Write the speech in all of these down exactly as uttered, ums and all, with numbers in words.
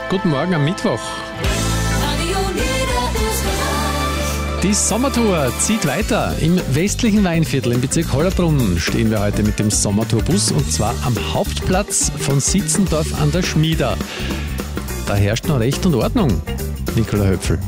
Guten Morgen am Mittwoch. Die Sommertour zieht weiter. Im westlichen Weinviertel im Bezirk Hollabrunn stehen wir heute mit dem Sommertourbus und zwar am Hauptplatz von Sitzendorf an der Schmieder. Da herrscht noch Recht und Ordnung, Nicola Höpfl.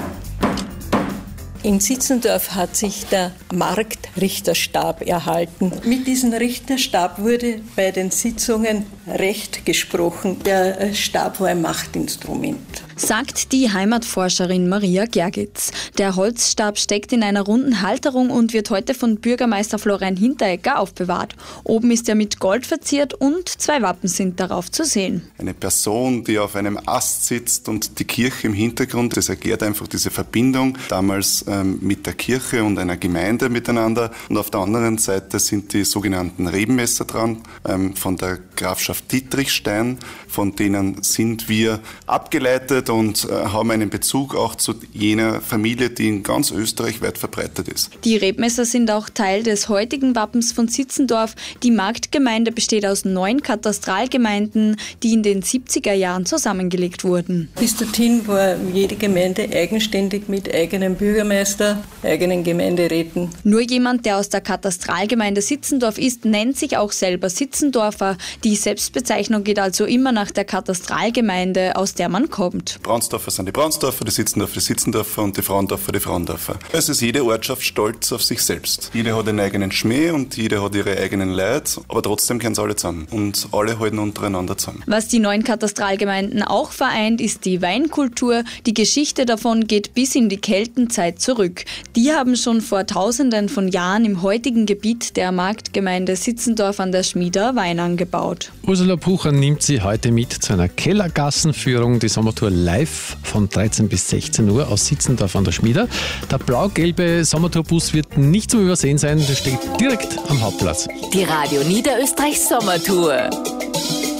In Sitzendorf hat sich der Marktrichterstab erhalten. Mit diesem Richterstab wurde bei den Sitzungen Recht gesprochen. Der Stab war ein Machtinstrument. Sagt die Heimatforscherin Maria Gergitz. Der Holzstab steckt in einer runden Halterung und wird heute von Bürgermeister Florian Hinteregger aufbewahrt. Oben ist er mit Gold verziert und zwei Wappen sind darauf zu sehen. Eine Person, die auf einem Ast sitzt und die Kirche im Hintergrund, das erklärt einfach diese Verbindung damals ähm, mit der Kirche und einer Gemeinde miteinander. Und auf der anderen Seite sind die sogenannten Rebenmesser dran, ähm, von der Grafschaft Dietrichstein. Von denen sind wir abgeleitet und äh, haben einen Bezug auch zu jener Familie, die in ganz Österreich weit verbreitet ist. Die Rebmesser sind auch Teil des heutigen Wappens von Sitzendorf. Die Marktgemeinde besteht aus neun Katastralgemeinden, die in den siebziger Jahren zusammengelegt wurden. Bis dorthin war jede Gemeinde eigenständig mit eigenem Bürgermeister, eigenen Gemeinderäten. Nur jemand, der aus der Katastralgemeinde Sitzendorf ist, nennt sich auch selber Sitzendorfer. Die Selbstbezeichnung geht also immer nach der Katastralgemeinde, aus der man kommt. Braunsdorfer sind die Braunsdorfer, die Sitzendorfer die Sitzendorfer und die Frauendorfer die Frauendorfer. Es ist jede Ortschaft stolz auf sich selbst. Jede hat einen eigenen Schmäh und jede hat ihre eigenen Leute, aber trotzdem gehören sie alle zusammen und alle halten untereinander zusammen. Was die neuen Katastralgemeinden auch vereint, ist die Weinkultur. Die Geschichte davon geht bis in die Keltenzeit zurück. Die haben schon vor Tausenden von Jahren im heutigen Gebiet der Marktgemeinde Sitzendorf an der Schmieder Wein angebaut. Ursula Pucher nimmt Sie heute mit zu einer Kellergassenführung. Die Sommertour live von dreizehn bis sechzehn Uhr aus Sitzendorf an der Schmieder. Der blau-gelbe Sommertourbus wird nicht zum Übersehen sein. Der steht direkt am Hauptplatz. Die Radio Niederösterreich Sommertour.